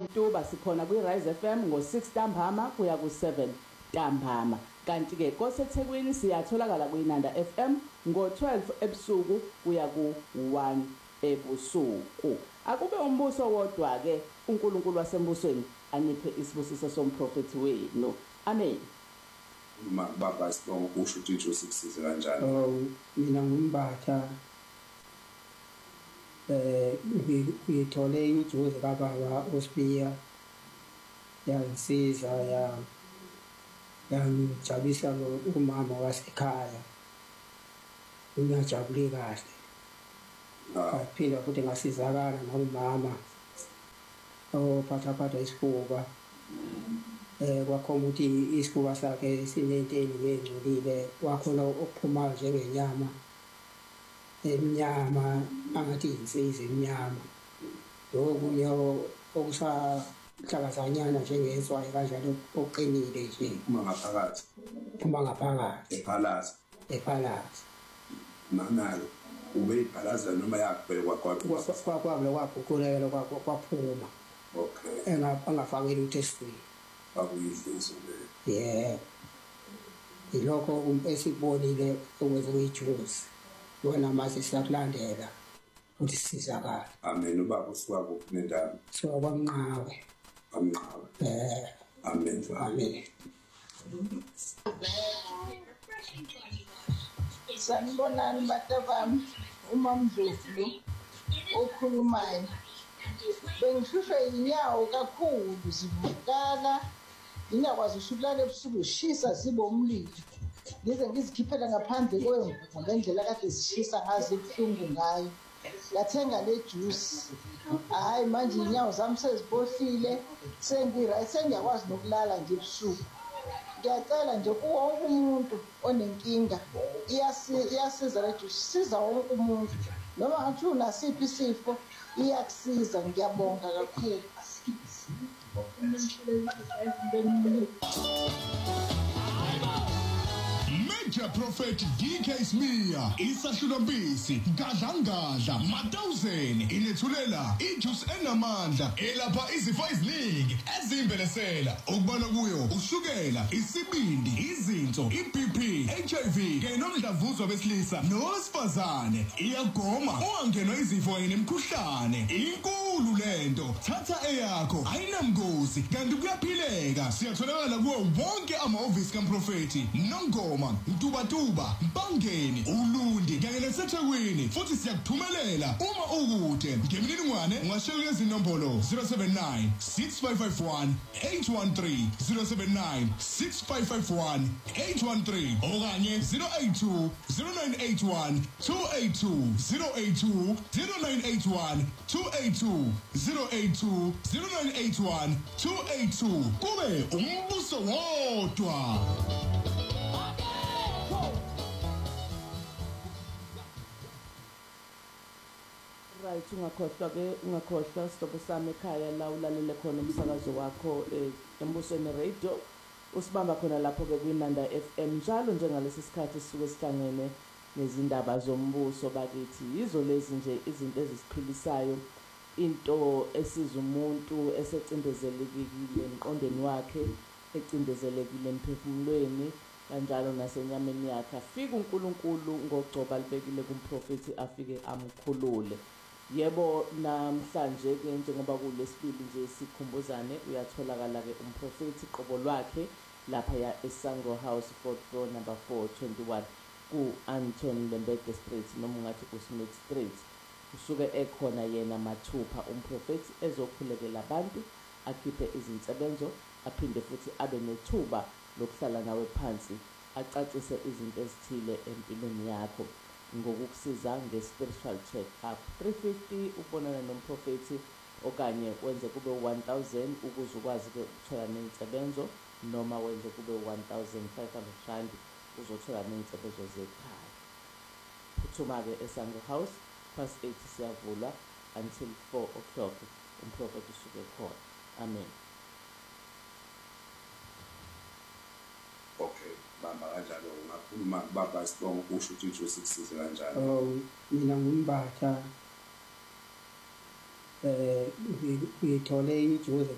eMtuba sikhona kwiRise FM ngo-6 ntambama kuya ku-7 ntambama. Kanti-ke koseThekwini siyatholakala kwiNanda FM ngo-12 ebusuku kuya ku-1 ebusuku. Akube umbuso wodwa-ke uNkulunkulu wasembusweni aniphe isibusiso somprofethi wenu. Amen. Baba Sibongo usho ukuthi usize kanjani? Mina ngumbatha ngithole injuzo kababa uSibiya yangisiza yangijabulisa umama wasekhaya ngiyajabule kahle ngaphinda futhi ngasizakala nomama ophatha isifuba kwakhona ukuthi isifuba sakhe sinenteni ngengcolile wakhona okuphuma njengenyama emnyama angathi insizwa emnyama lokunye okusahlakazanyana njengezwayi kanjalo oqinile nje phuma ngaphakathi ephalaza manalo ube iphalaza noma yakubhekwa kwaguquleka kwaphuma okay angafakeli ukuthi esifini akuyidliso le ilokho esikubonile okwenza ijuice wena manje siyakulandela ukuthi sisizakala. Amen. Ubaba usuka kuphi nendaba? So kwamnqawe. Amen. Amen. Sanibonani batafami uMamdlovu okhulumayo. Bengihlushwa inyawo kakhulu zivukala. Ngingakwazi ukulala ebusuku zishisa zibe umlilo. Ngize ngizikhiphela ngaphandle kwemvu ngendlela kade zishisa ngazo ibuhlungu ngayo. Ngathenga le juice. Hayi manje inyawo zami sezibohlile, sengiyakwazi nokulala nje ebusuku. Ngiyacela nje kuwonke umuntu onenkinga iyasiza le juice, siza wonke umuntu. Noma ngathi unasiphi isifo iyakusiza, ngiyabonga kakhulu. Major Prophet DK Smear isahlulompisi gadlangadla ma-1000 inethulela ijuice enamandla elapha izifo eziningi ezimbelesela okubalwa kuyo ushukela, isibindi, izinso, iBP, HIV kanye nomdlavuzo besilisa nowesifazane. Iyagoma ungangenwa izifo kanye nemikhuhlane. Inkulu lento, thatha eyakho ayinamgozi kanti kuyaphileka. Siyatholakala kuwo wonke amahhovisi kaMprofethi Nongoma, Mtubatuba, Mpangeni, Ulundi kanye naseThekwini. Futhi siyakuthumelela uma ukude. Ngemininingwane ungashayela lezi nombolo 079 6551 813 079 6551 813 okanye 082 0981 282 082 0981 282 082 0981 282 kube umbuso wodwa. Right, ungakhohlwa sihlobo sami ekhaya la ulalele khona umsakazo wakho embusweni radio. Usibamba khona lapho-ke kwiNanda FM njalo njengalesi sikhathi sisuke sihlangene nezindaba zombuso bakithi. Yizo lezi nje izinto ezisiphilisayo, into esiza umuntu esecindezelekile emqondweni wakhe, ecindezelekile emphefumulweni kanjalo nasenyameni yakhe. Afike uNkulunkulu ngogcobo alibekile kumprofethi afike amkhulule. Yebo, namhlanje-ke njengoba kulesibili nje sikhumbuzane, uyatholakala-ke umprofethi qobo lwakhe lapha eSango House 4th floor number 421 ku-Anton Lembede Street noma ungathi uSmith Street. Usuke ekhona yena mathupha umprofethi ezokhulekela abantu, akhiphe izinsebenzo, aphinde futhi abe nethuba lokuhlala nawe phansi, acacise izinto ezithile empilweni yakho ngokukusiza nge-spiritual check-up. 350 ukubonana nomprofethi okanye wenze kube 1000 ukuze ukwazi-ke ukuthola ney'nsebenzo, noma wenze kube 1500 rand uzothola ney'nsebenzo zekhaya. Phuthuma-ke eSango House, past 8 siyavulwa until 4 o'clock umprofethi usuke khona. Amen. Okay, bamba kanjalo ungakhuluma baba Sibongo usho ukuthi usikusize kanjani? Mina ngumbatha ngithole injuzo